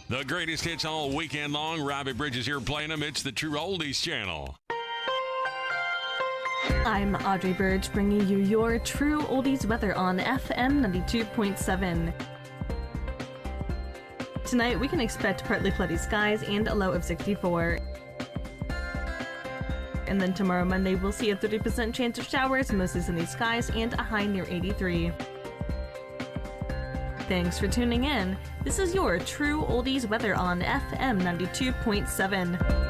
The greatest hits all weekend long. Robbie Bridges here playing them. It's the True Oldies channel. I'm Audrey Burge, bringing you your True Oldies weather on FM 92.7. Tonight, we can expect partly cloudy skies and a low of 64. And then tomorrow, Monday, we'll see a 30% chance of showers, mostly sunny skies, and a high near 83. Thanks for tuning in. This is your True Oldies weather on FM 92.7.